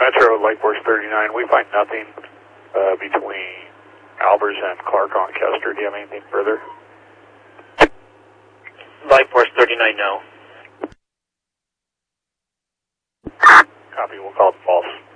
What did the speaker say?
Metro, Lake Force 39, we find nothing between Albers and Clark on Kester. Do you have anything further? Lake Force 39, no. Copy, we'll call it false.